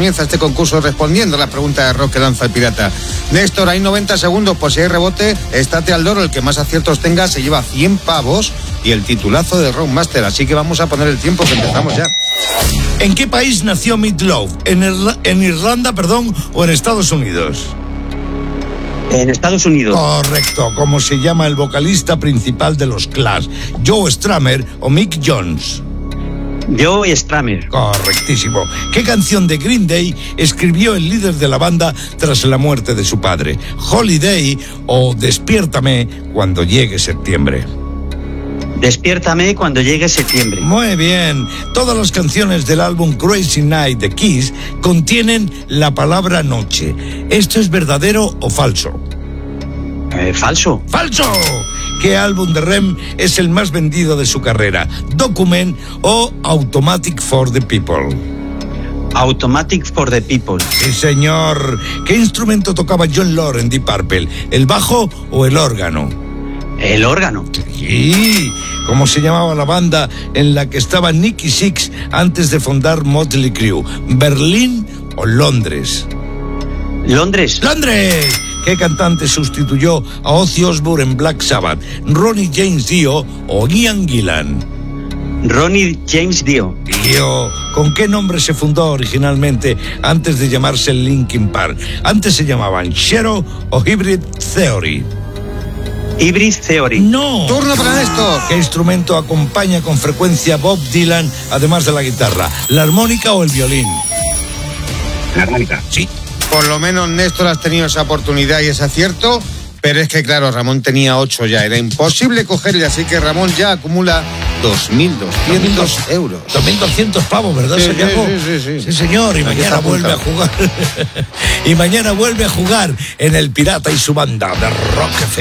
comienza este concurso respondiendo a las preguntas de rock que lanza el pirata. Néstor, hay 90 segundos, pues si hay rebote, estate al loro, el que más aciertos tenga se lleva 100 pavos y el titulazo de Rockmaster, así que vamos a poner el tiempo que empezamos ya. ¿En qué país nació Meat Loaf? ¿En Irlanda, o en Estados Unidos? En Estados Unidos. Correcto. ¿Cómo se llama el vocalista principal de los Clash? ¿Joe Strummer o Mick Jones? Joe Strummer. Correctísimo. ¿Qué canción de Green Day escribió el líder de la banda tras la muerte de su padre? ¿Holiday o Despiértame cuando llegue septiembre? Despiértame cuando llegue septiembre. Muy bien. Todas las canciones del álbum Crazy Night de Kiss contienen la palabra noche. ¿Esto es verdadero o falso? Falso. ¡Falso! ¿Qué álbum de REM es el más vendido de su carrera? ¿Document o Automatic for the People? Automatic for the People. Sí, señor. ¿Qué instrumento tocaba John Lord en Deep Purple? ¿El bajo o el órgano? El órgano. Sí. ¿Cómo se llamaba la banda en la que estaba Nicky Six antes de fundar Motley Crue? ¿Berlín o Londres? Londres. ¡Londres! ¿Qué cantante sustituyó a Ozzy Osbourne en Black Sabbath? ¿Ronnie James Dio o Ian Gillan? Ronnie James Dio. Dio. ¿Con qué nombre se fundó originalmente antes de llamarse Linkin Park? Antes se llamaban Shadow o Hybrid Theory. Hybrid Theory. No. Turno para Néstor. ¿Qué instrumento acompaña con frecuencia a Bob Dylan, además de la guitarra? ¿La armónica o el violín? La armónica. Sí. Por lo menos, Néstor, has tenido esa oportunidad y ese acierto, pero es que, claro, Ramón tenía 8 ya. Era imposible cogerle, así que Ramón ya acumula 2.200 euros. 2.200 pavos, ¿verdad, Sí, Santiago? sí. Sí, señor, y Aquí mañana está vuelve a apuntado. jugar. Y mañana vuelve a jugar en El Pirata y su banda de Rock FM.